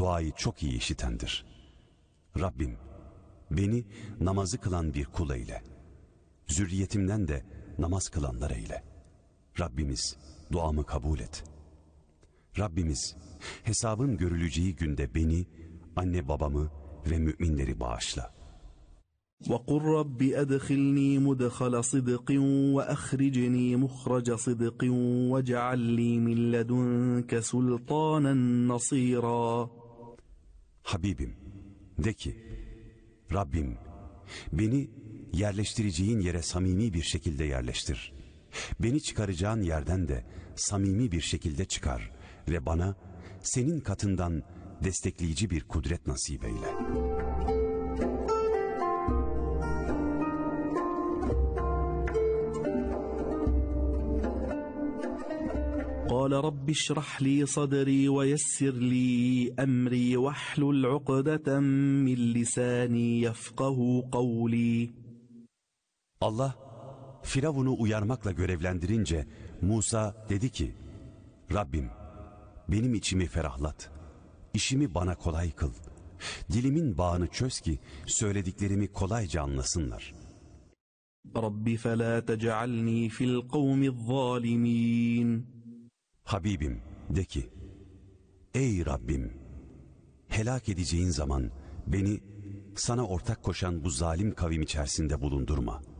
duayı çok iyi işitendir. Rabbim, beni namazı kılan bir kul eyle. Zürriyetimden de namaz kılanlar eyle. Rabbimiz, duamı kabul et. Rabbimiz, hesabın görüleceği günde beni, anne babamı ve müminleri bağışla. وَقُلْ رَبِّ أَدْخِلْنِي مُدْخَلَ صِدْقٍ وَأَخْرِجْنِي مُخْرَجَ صِدْقٍ وَاجْعَلْ لِي مِنْ لَدُنْكَ سُلْطَانًا نَصِيرًا. Habibim, de ki, Rabbim, beni yerleştireceğin yere samimi bir şekilde yerleştir. Beni çıkaracağın yerden de samimi bir şekilde çıkar ve bana senin katından destekleyici bir kudret nasip eyle. قال رب اشرح لي صدري ويسر لي أمري واحلل عقدة من لساني يفقه قولي. Allah Firavun'u uyarmakla görevlendirince Musa dedi ki, Rabbim, benim içimi ferahlat, işimi bana kolay kıl, dilimin bağını çöz ki söylediklerimi kolayca anlasınlar. Rabbi فَلَا تَجْعَلْنِي فِي الْقَوْمِ الظَّالِمِينَ. Habibim, de ki, ey Rabbim, helak edeceğin zaman beni sana ortak koşan bu zalim kavim içerisinde bulundurma.